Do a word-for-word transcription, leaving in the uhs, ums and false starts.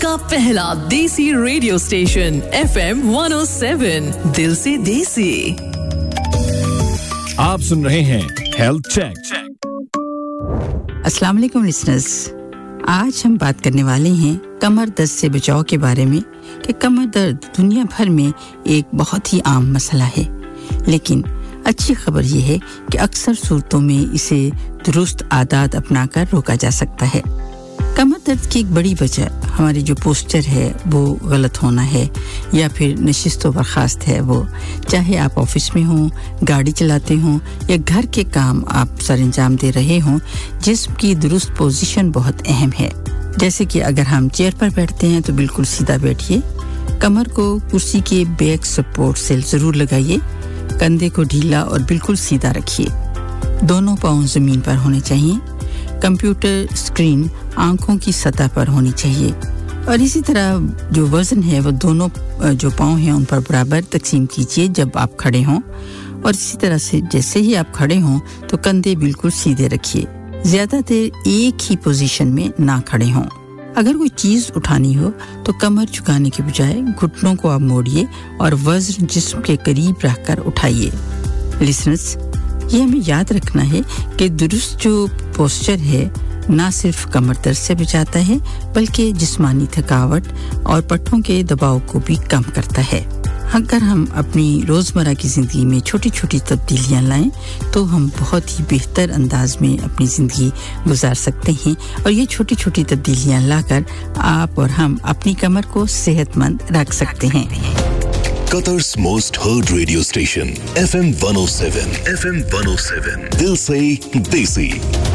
का पहला देसी radio station F M one oh seven दिल से देसी आप सुन रहे हैं हेल्थ चेक अस्सलाम वालेकुम लिसनर्स आज हम बात करने वाले हैं कमर दर्द से बचाव के बारे में कि कमर दर्द दुनिया भर में एक बहुत ही आम मसला है लेकिन अच्छी खबर ये है कि अक्सर सूरतों में इसे दुरुस्त आदत अपनाकर रोका जा सकता है कमर दर्द की एक बड़ी वजह हमारी जो पोस्चर है वो गलत होना है या फिर नशिस्त व बर्खास्त है वो चाहे आप ऑफिस में हो गाड़ी चलाते हो या घर के काम आप सरंजाम दे रहे हो जिसकी दुरुस्त पोजीशन बहुत अहम है जैसे कि अगर हम चेयर पर बैठते हैं तो बिल्कुल सीधा बैठिए कमर को कुर्सी के बैक सपोर्ट से जरूर लगाइए कंधे को ढीला और बिल्कुल सीधा रखिए दोनों पाँव जमीन पर होने चाहिए कंप्यूटर स्क्रीन आंखों की सतह पर होनी चाहिए और इसी तरह जो वजन है वो दोनों जो पाँव हैं उन पर बराबर तकसीम कीजिए जब आप खड़े हों और इसी तरह से जैसे ही आप खड़े हों तो कंधे बिल्कुल सीधे रखिए ज्यादा देर एक ही पोजीशन में ना खड़े हों अगर कोई चीज उठानी हो तो कमर झुकाने के बजाय घुटनों को आप मोड़िए और वजन जिस्म के करीब रखकर उठाइए लिसनर्स ये हमें याद रखना है कि दुरुस्त जो पोस्चर है ना सिर्फ कमर दर्द से बचाता है बल्कि जिस्मानी थकावट और पट्टों के दबाव को भी कम करता है अगर हम अपनी रोजमर्रा की जिंदगी में छोटी-छोटी तब्दीलियां लाएं तो हम बहुत ही बेहतर अंदाज में अपनी जिंदगी गुजार सकते हैं और ये छोटी-छोटी तब्दीलियां लाकर आप और हम अपनी कमर को सेहतमंद रख सकते हैं Qatar's most heard radio station F M one oh seven F M one oh seven Dil se Desi